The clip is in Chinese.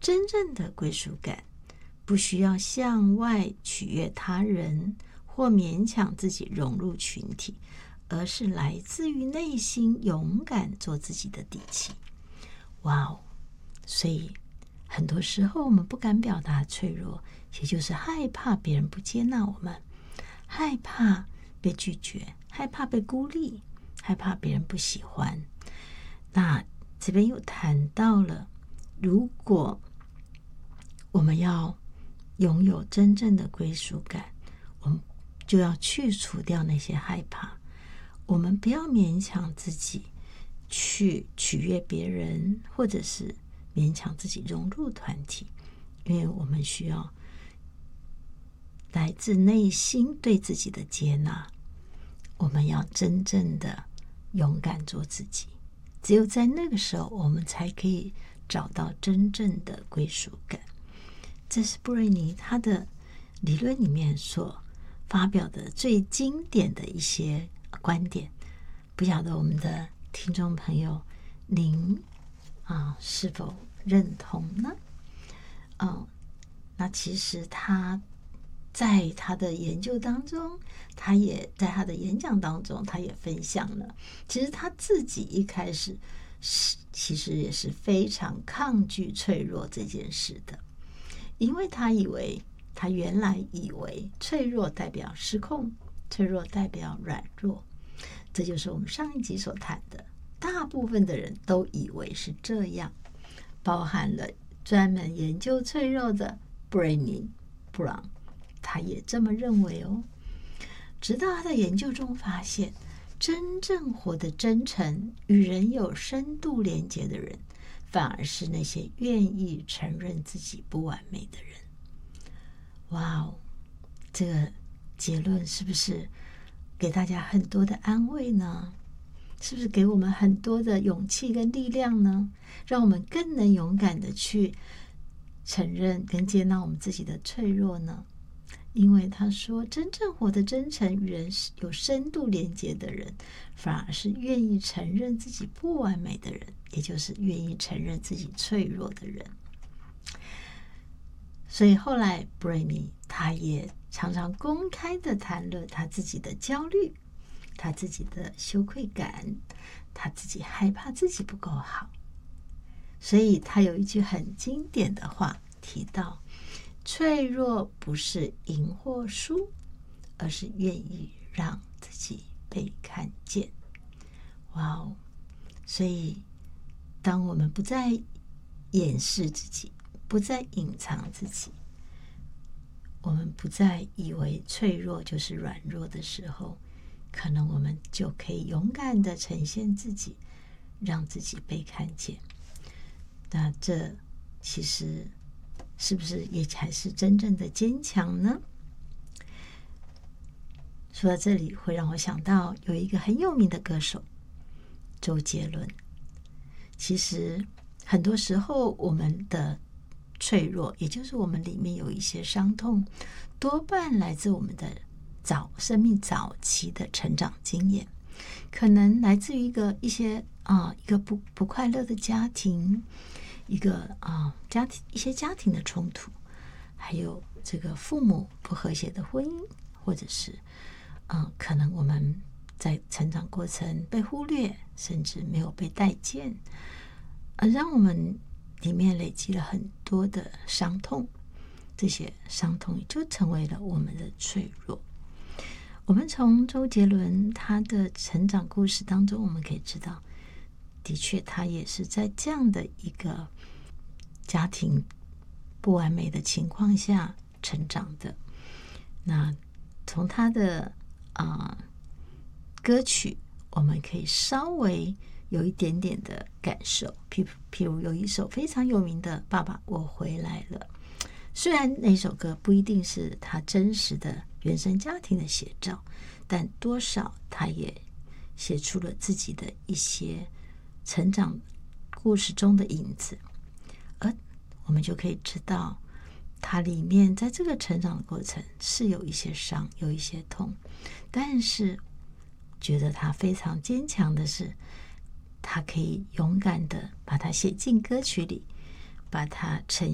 真正的归属感不需要向外取悦他人或勉强自己融入群体，而是来自于内心勇敢做自己的底气。哇哦！所以很多时候我们不敢表达脆弱，也就是害怕别人不接纳我们，害怕被拒绝，害怕被孤立，害怕别人不喜欢。那这边又谈到了，如果我们要拥有真正的归属感，我们就要去除掉那些害怕。我们不要勉强自己去取悦别人，或者是勉强自己融入团体，因为我们需要来自内心对自己的接纳。我们要真正的勇敢做自己，只有在那个时候，我们才可以找到真正的归属感。这是布瑞尼他的理论里面所发表的最经典的一些观点。不晓得我们的听众朋友您是否认同呢？那其实他在他的研究当中，他也在他的演讲当中，他也分享了，其实他自己一开始其实也是非常抗拒脆弱这件事的，因为他原来以为脆弱代表失控，脆弱代表软弱，这就是我们上一集所谈的，大部分的人都以为是这样，包含了专门研究脆弱的布瑞尼·布朗，他也这么认为哦。直到他在研究中发现，真正活得真诚、与人有深度连结的人，反而是那些愿意承认自己不完美的人。哇哦，这个结论是不是给大家很多的安慰呢？是不是给我们很多的勇气跟力量呢？让我们更能勇敢的去承认跟接纳我们自己的脆弱呢？因为他说，真正活得真诚、与人有深度连结的人，反而是愿意承认自己不完美的人，也就是愿意承认自己脆弱的人。所以后来布瑞尼他也常常公开的谈论他自己的焦虑，他自己的羞愧感，他自己害怕自己不够好。所以他有一句很经典的话提到，脆弱不是赢或输，而是愿意让自己被看见。哇哦！所以当我们不再掩饰自己，不再隐藏自己，我们不再以为脆弱就是软弱的时候，可能我们就可以勇敢的呈现自己，让自己被看见。那这其实是不是也才是真正的坚强呢？说到这里，会让我想到有一个很有名的歌手周杰伦。其实很多时候我们的脆弱，也就是我们里面有一些伤痛，多半来自我们的生命早期的成长经验，可能来自于一个不快乐的家庭，一些家庭的冲突，还有这个父母不和谐的婚姻，或者是可能我们在成长过程被忽略，甚至没有被待见，让我们里面累积了很多的伤痛，这些伤痛也就成为了我们的脆弱。我们从周杰伦他的成长故事当中，我们可以知道，的确他也是在这样的一个家庭不完美的情况下成长的。那从他的歌曲，我们可以稍微有一点点的感受，譬如有一首非常有名的《爸爸我回来了》，虽然那首歌不一定是他真实的原生家庭的写照，但多少他也写出了自己的一些成长故事中的影子，而我们就可以知道他里面在这个成长的过程是有一些伤，有一些痛，但是觉得他非常坚强的是，他可以勇敢的把它写进歌曲里，把它呈